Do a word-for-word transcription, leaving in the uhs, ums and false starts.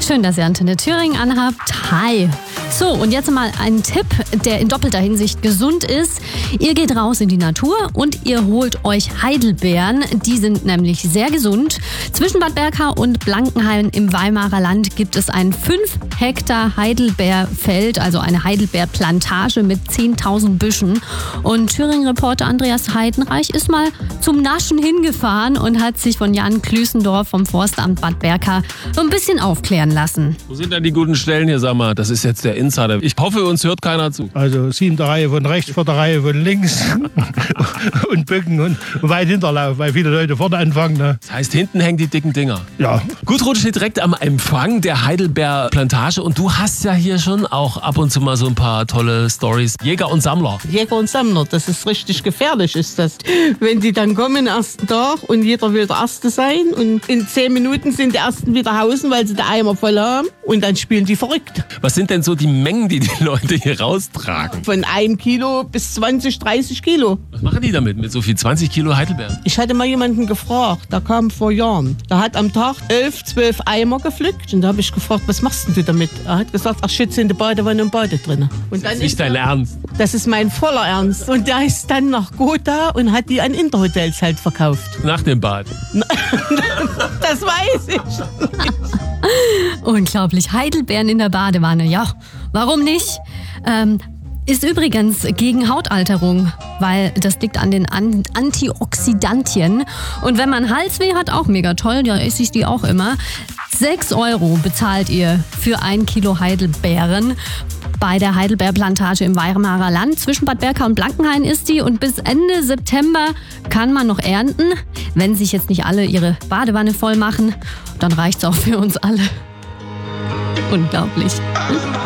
Schön, dass ihr Antenne Thüringen anhabt. Hi. So, und jetzt mal ein Tipp, der in doppelter Hinsicht gesund ist. Ihr geht raus in die Natur und ihr holt euch Heidelbeeren. Die sind nämlich sehr gesund. Zwischen Bad Berka und Blankenhain im Weimarer Land gibt es ein fünf Hektar Heidelbeerfeld, also eine Heidelbeerplantage mit zehntausend Büschen. Und Thüringen-Reporter Andreas Heidenreich ist mal zum Naschen hingefahren und hat sich von Jan Klüßendorf vom Forstamt Bad Berka so ein bisschen aufklären lassen. Wo sind denn die guten Stellen hier, sag mal? Das ist jetzt der Insider. Ich hoffe, uns hört keiner zu. Also siebte Reihe von rechts, vierte Reihe von links und Bücken und weit Hinterlauf, weil viele Leute vorne anfangen. Ne? Das heißt, hinten hängen die dicken Dinger. Ja. Gudrun steht direkt am Empfang der Heidelbeerplantage und du hast ja hier schon auch ab und zu mal so ein paar tolle Storys. Jäger und Sammler. Jäger und Sammler, das ist richtig gefährlich, ist das. Wenn die dann kommen, den ersten Tag und jeder will der Erste sein und in zehn Minuten sind die Ersten wieder hausen, weil sie den Eimer voll haben und dann spielen die verrückt. Was sind denn so die Mengen, die die Leute hier raustragen? Von einem Kilo bis zwanzig, dreißig Kilo. Was machen die damit, mit so viel zwanzig Kilo Heidelbeeren? Ich hatte mal jemanden gefragt, der kam vor Jahren. Der hat am Tag elf, zwölf Eimer gepflückt und da habe ich gefragt, was machst denn du damit? Er hat gesagt, ach, schütze in der Badewanne und Bade drin. Und Das ist nicht dein Ernst. Das ist mein voller Ernst. Und der ist dann nach Gotha und hat die an Interhotels halt verkauft. Nach dem Bad. Das weiß ich. Unglaublich. Heidelbeeren in der Badewanne. Ja, warum nicht? Ähm, ist übrigens gegen Hautalterung, weil das liegt an den An- Antioxidantien. Und wenn man Halsweh hat, auch mega toll, ja, esse ich die auch immer. sechs Euro bezahlt ihr für ein Kilo Heidelbeeren. Bei der Heidelbeerplantage im Weimarer Land. Zwischen Bad Berka und Blankenhain ist die und bis Ende September kann man noch ernten. Wenn sich jetzt nicht alle ihre Badewanne voll machen, dann reicht's auch für uns alle. Unglaublich.